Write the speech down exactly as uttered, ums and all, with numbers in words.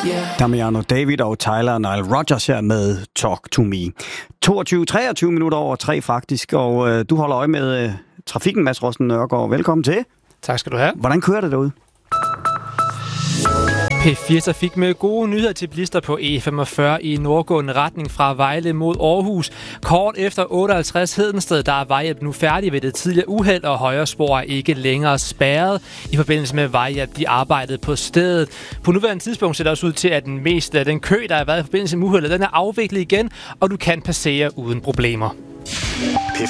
Damiano David og Tyler og Nile Rodgers her med Talk to Me. toogtyve treogtyve minutter over tre faktisk, og øh, du holder øje med øh, trafikken, Mads Rossen Nørgaard. Velkommen til. Tak skal du have. Hvordan kører det derude? P fire Trafik med gode nyheder til bilister på E femogfyrre i nordgående retning fra Vejle mod Aarhus. Kort efter otteoghalvtreds Hedensted, der er vejhjælp nu færdig ved det tidligere uheld, og højre spor er ikke længere spærret. I forbindelse med vejhjælp bliver arbejdet på stedet. På nuværende tidspunkt ser det også ud til, at den meste af den kø, der har været i forbindelse med uheldet, den er afviklet igen, og du kan passere uden problemer. P